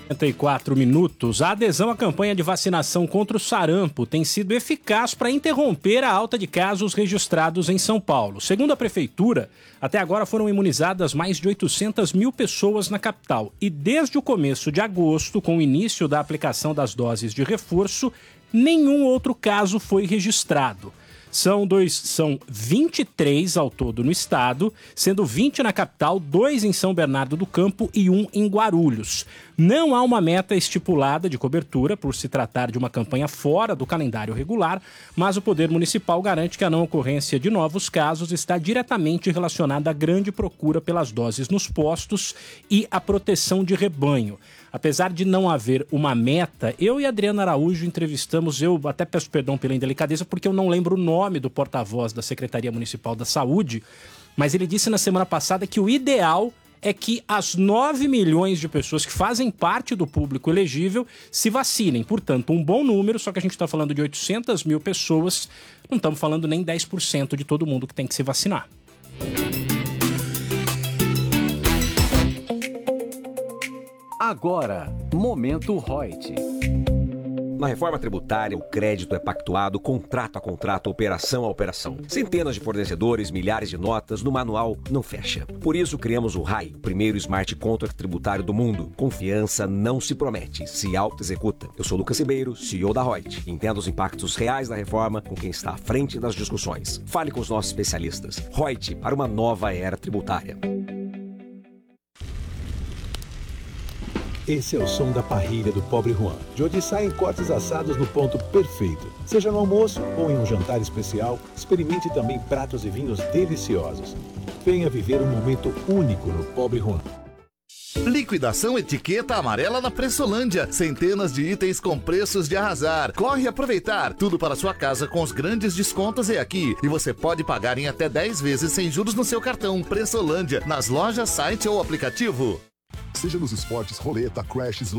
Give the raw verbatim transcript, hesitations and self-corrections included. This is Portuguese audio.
quarenta e quatro minutos. A adesão à campanha de vacinação contra o sarampo tem sido eficaz para interromper a alta de casos registrados em São Paulo. Segundo a Prefeitura, até agora foram imunizadas mais de oitocentas mil pessoas na capital. E desde o começo de agosto, com o início da aplicação das doses de reforço, nenhum outro caso foi registrado. São, dois, são vinte e três ao todo no estado, sendo vinte na capital, dois em São Bernardo do Campo e um em Guarulhos. Não há uma meta estipulada de cobertura, por se tratar de uma campanha fora do calendário regular, mas o Poder Municipal garante que a não ocorrência de novos casos está diretamente relacionada à grande procura pelas doses nos postos e à proteção de rebanho. Apesar de não haver uma meta, eu e a Adriana Araújo entrevistamos, eu até peço perdão pela indelicadeza, porque eu não lembro o nome do porta-voz da Secretaria Municipal da Saúde, mas ele disse na semana passada que o ideal é que as nove milhões de pessoas que fazem parte do público elegível se vacinem. Portanto, um bom número, só que a gente está falando de oitocentas mil pessoas, não estamos falando nem dez por cento de todo mundo que tem que se vacinar. Agora, Momento Reut. Na reforma tributária, o crédito é pactuado contrato a contrato, operação a operação. Centenas de fornecedores, milhares de notas, no manual não fecha. Por isso criamos o R A I, o primeiro smart contract tributário do mundo. Confiança não se promete, se auto-executa. Eu sou Lucas Ribeiro, C E O da Reut. Entenda os impactos reais da reforma com quem está à frente das discussões. Fale com os nossos especialistas. Reut, para uma nova era tributária. Esse é o som da parrilha do Pobre Juan, de onde saem cortes assados no ponto perfeito. Seja no almoço ou em um jantar especial, experimente também pratos e vinhos deliciosos. Venha viver um momento único no Pobre Juan. Liquidação etiqueta amarela na Pressolândia. Centenas de itens com preços de arrasar. Corre aproveitar. Tudo para sua casa com os grandes descontos é aqui. E você pode pagar em até dez vezes sem juros no seu cartão. Pressolândia, nas lojas, site ou aplicativo. Seja nos esportes, roleta, crashes,